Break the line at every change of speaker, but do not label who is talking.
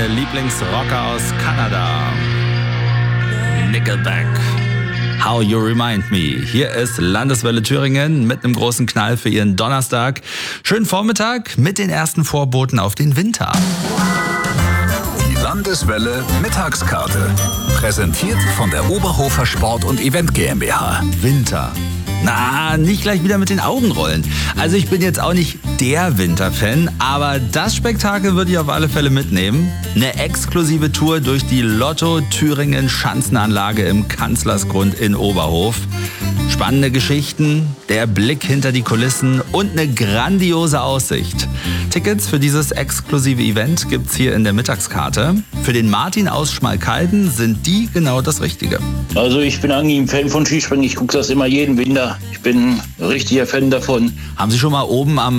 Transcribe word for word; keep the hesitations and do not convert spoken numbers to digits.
meine Lieblingsrocker aus Kanada. Nickelback. How You Remind Me. Hier ist Landeswelle Thüringen mit einem großen Knall für Ihren Donnerstag. Schönen Vormittag mit den ersten Vorboten auf den Winter.
Die Landeswelle Mittagskarte. Präsentiert von der Oberhofer Sport- und Event GmbH.
Winter. Na, nicht gleich wieder mit den Augen rollen. Also ich bin jetzt auch nicht der Winterfan, aber das Spektakel würde ich auf alle Fälle mitnehmen. Eine exklusive Tour durch die Lotto Thüringen Schanzenanlage im Kanzlersgrund in Oberhof. Spannende Geschichten, der Blick hinter die Kulissen und eine grandiose Aussicht. Tickets für dieses exklusive Event gibt's hier in der Mittagskarte. Für den Martin aus Schmalkalden sind die genau das Richtige.
Also ich bin eigentlich ein Fan von Skispringen. Ich gucke das immer jeden Winter. Ich bin ein richtiger Fan davon.
Haben Sie schon mal oben am